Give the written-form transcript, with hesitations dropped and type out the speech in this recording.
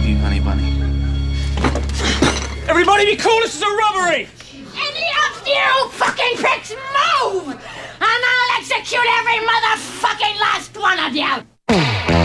you, honey bunny. Everybody be cool, this is a robbery! Any of you fucking pricks move! And I'll execute every motherfucking last one of you!